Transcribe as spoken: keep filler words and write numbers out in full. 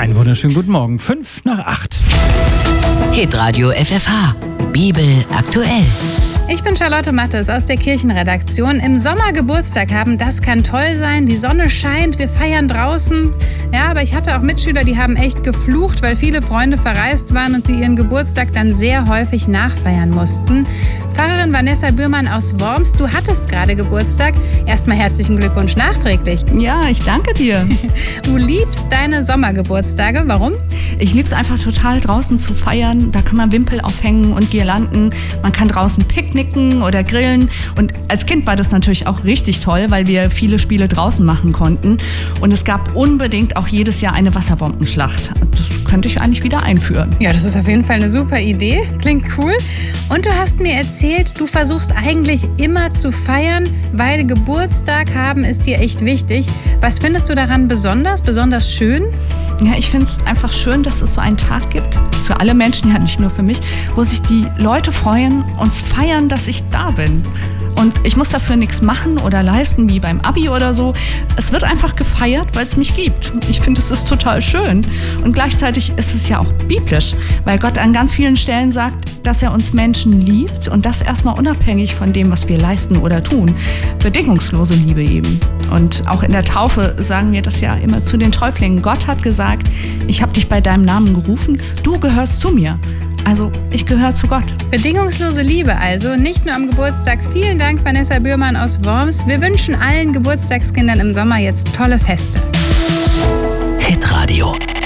Einen wunderschönen guten Morgen. Fünf nach acht. Hitradio F F H. Bibel aktuell. Ich bin Charlotte Mattes aus der Kirchenredaktion. Im Sommer Geburtstag haben, das kann toll sein. Die Sonne scheint, wir feiern draußen. Ja, aber ich hatte auch Mitschüler, die haben echt geflucht, weil viele Freunde verreist waren und sie ihren Geburtstag dann sehr häufig nachfeiern mussten. Pfarrerin Vanessa Bührmann aus Worms, du hattest gerade Geburtstag. Erstmal herzlichen Glückwunsch nachträglich. Ja, ich danke dir. Du liebst deine Sommergeburtstage. Warum? Ich liebe es einfach total, draußen zu feiern. Da kann man Wimpel aufhängen und Girlanden. Man kann draußen picknicken oder grillen. Und als Kind war das natürlich auch richtig toll, weil wir viele Spiele draußen machen konnten. Und es gab unbedingt auch jedes Jahr eine Wasserbombenschlacht. Das könnte ich eigentlich wieder einführen. Ja, das ist auf jeden Fall eine super Idee. Klingt cool. Und du hast mir erzählt, du versuchst eigentlich immer zu feiern, weil Geburtstag haben ist dir echt wichtig. Was findest du daran besonders, besonders schön? Ja, ich finde es einfach schön, dass es so einen Tag gibt, für alle Menschen, ja nicht nur für mich, wo sich die Leute freuen und feiern, dass ich da bin. Und ich muss dafür nichts machen oder leisten, wie beim Abi oder so. Es wird einfach gefeiert, weil es mich gibt. Ich finde, es ist total schön. Und gleichzeitig ist es ja auch biblisch, weil Gott an ganz vielen Stellen sagt, dass er uns Menschen liebt und das erstmal unabhängig von dem, was wir leisten oder tun. Bedingungslose Liebe eben. Und auch in der Taufe sagen wir das ja immer zu den Täuflingen. Gott hat gesagt, ich habe dich bei deinem Namen gerufen, du gehörst zu mir. Also, ich gehöre zu Gott. Bedingungslose Liebe also, nicht nur am Geburtstag. Vielen Dank, Vanessa Bührmann aus Worms. Wir wünschen allen Geburtstagskindern im Sommer jetzt tolle Feste. Hitradio